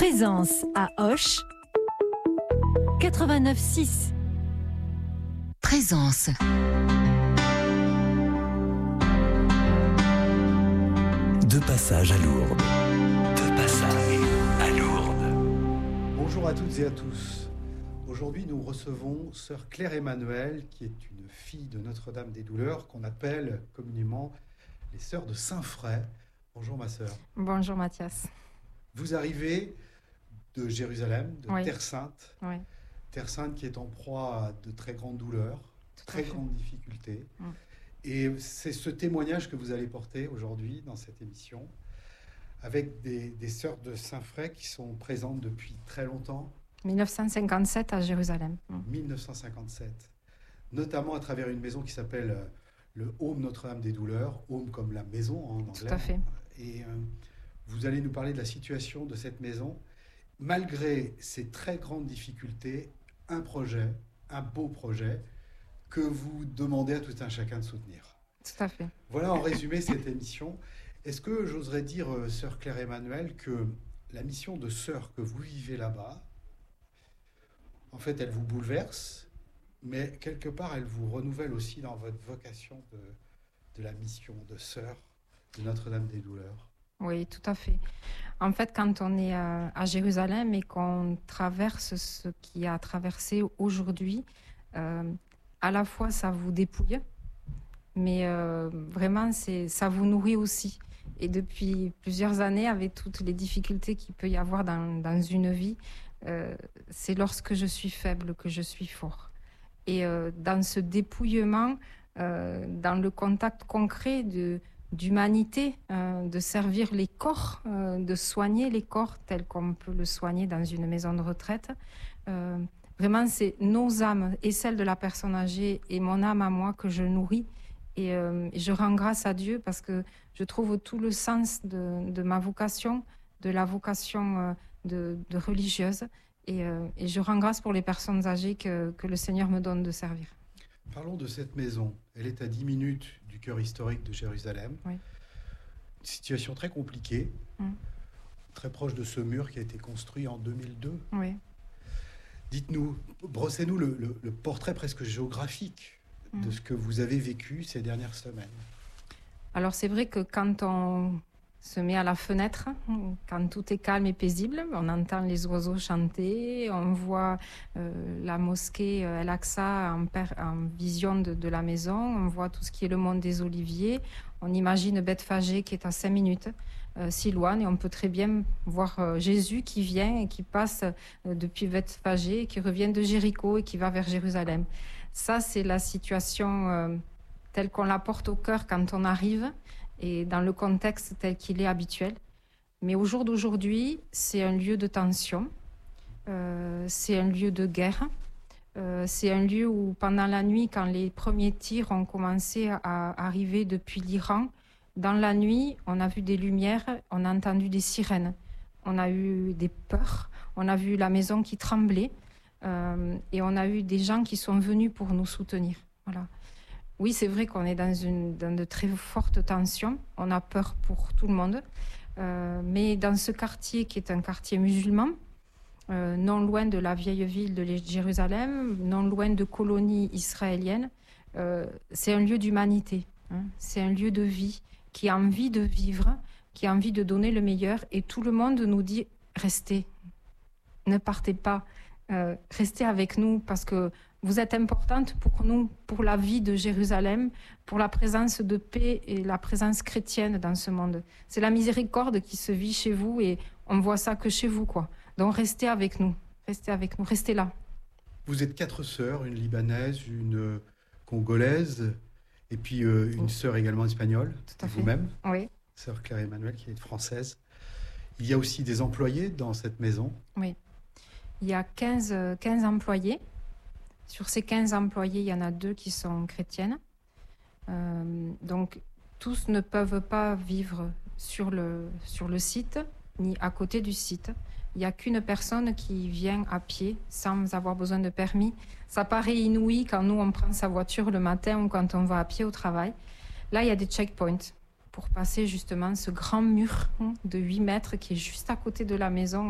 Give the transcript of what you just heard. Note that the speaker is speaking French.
Présence à Auch 89.6. Présence. De passage à Lourdes. De passage à Lourdes. Bonjour à toutes et à tous. Aujourd'hui, nous recevons sœur Claire Emmanuel, qui est une fille de Notre-Dame des Douleurs, qu'on appelle communément les sœurs de Saint-Fray. Bonjour ma sœur. Bonjour Mathias. Vous arrivez de Jérusalem, de Oui. Terre Sainte. Oui. Terre Sainte qui est en proie à de très grandes douleurs, très grandes difficultés. Et c'est ce témoignage que vous allez porter aujourd'hui dans cette émission, avec des sœurs de Saint-Fray qui sont présentes depuis très longtemps. 1957 à Jérusalem. 1957, notamment à travers une maison qui s'appelle le Home Notre-Dame des Douleurs, Home comme la maison en anglais. Tout à fait. Et vous allez nous parler de la situation de cette maison. Malgré ces très grandes difficultés, un projet, un beau projet, que vous demandez à tout un chacun de soutenir. Tout à fait. Voilà en résumé cette émission. Est-ce que j'oserais dire, sœur Claire Emmanuel, que la mission de sœur que vous vivez là-bas, en fait, elle vous bouleverse, mais quelque part, elle vous renouvelle aussi dans votre vocation de la mission de sœur de Notre-Dame des Douleurs. Oui, tout à fait. En fait, quand on est à Jérusalem et qu'on traverse ce qui a traversé aujourd'hui, à la fois ça vous dépouille, mais vraiment ça vous nourrit aussi. Et depuis plusieurs années, avec toutes les difficultés qu'il peut y avoir dans une vie, c'est lorsque je suis faible que je suis fort. Et dans ce dépouillement, dans le contact concret d'humanité, de servir les corps, de soigner les corps tels qu'on peut le soigner dans une maison de retraite. Vraiment, c'est nos âmes et celles de la personne âgée et mon âme à moi que je nourris. Et je rends grâce à Dieu parce que je trouve tout le sens de ma vocation, de la vocation de religieuse. Et je rends grâce pour les personnes âgées que le Seigneur me donne de servir. Parlons de cette maison. Elle est à 10 minutes du cœur historique de Jérusalem. Oui. Une situation très compliquée, très proche de ce mur qui a été construit en 2002. Oui. Dites-nous, brossez-nous le portrait presque géographique de ce que vous avez vécu ces dernières semaines. Alors, c'est vrai que quand on se met à la fenêtre, quand tout est calme et paisible, on entend les oiseaux chanter, on voit la mosquée El-Aqsa en vision de la maison, on voit tout ce qui est le mont des Oliviers, on imagine Bethphagée qui est à 5 minutes, Silouane, et on peut très bien voir Jésus qui vient et qui passe depuis Bethphagée, qui revient de Jéricho et qui va vers Jérusalem. Ça, c'est la situation telle qu'on la porte au cœur quand on arrive, et dans le contexte tel qu'il est habituel. Mais au jour d'aujourd'hui, c'est un lieu de tension, c'est un lieu de guerre, c'est un lieu où pendant la nuit, quand les premiers tirs ont commencé à arriver depuis l'Iran, dans la nuit, on a vu des lumières, on a entendu des sirènes, on a eu des peurs, on a vu la maison qui tremblait, et on a eu des gens qui sont venus pour nous soutenir. Voilà. Oui, c'est vrai qu'on est dans de très fortes tensions. On a peur pour tout le monde. Mais dans ce quartier, qui est un quartier musulman, non loin de la vieille ville de Jérusalem, non loin de colonies israéliennes, c'est un lieu d'humanité. C'est un lieu de vie qui a envie de vivre, qui a envie de donner le meilleur. Et tout le monde nous dit « Restez, ne partez pas, restez avec nous parce que vous êtes importante pour nous, pour la vie de Jérusalem, pour la présence de paix et la présence chrétienne dans ce monde. C'est la miséricorde qui se vit chez vous et on voit ça que chez vous, quoi. Donc restez avec nous, restez là. » Vous êtes 4 sœurs, une libanaise, une congolaise et puis une sœur également espagnole. Tout à fait. Vous-même, oui. Sœur Claire Emmanuel, qui est française. Il y a aussi des employés dans cette maison. Oui. Il y a 15 employés. Sur ces 15 employés, il y en a 2 qui sont chrétiennes. Donc, tous ne peuvent pas vivre sur le site, ni à côté du site. Il n'y a qu'une personne qui vient à pied, sans avoir besoin de permis. Ça paraît inouï quand nous, on prend sa voiture le matin ou quand on va à pied au travail. Là, il y a des checkpoints pour passer justement ce grand mur de 8 mètres qui est juste à côté de la maison.